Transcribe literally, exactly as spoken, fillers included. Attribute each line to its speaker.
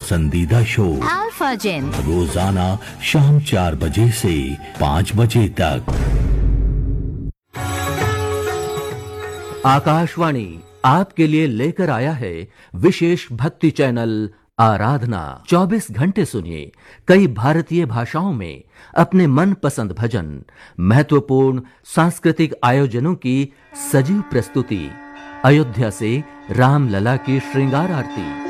Speaker 1: पसंदीदा show
Speaker 2: alpha जेन
Speaker 1: रोजाना शाम चार बजे से पाँच बजे तक।
Speaker 3: आकाशवाणी आपके लिए लेकर आया है विशेष भक्ति चैनल आराधना। चौबीस घंटे सुनिए कई भारतीय भाषाओं में अपने मन पसंद भजन, महत्वपूर्ण सांस्कृतिक आयोजनों की सजीव प्रस्तुति, अयोध्या से रामलला की श्रृंगार आरती,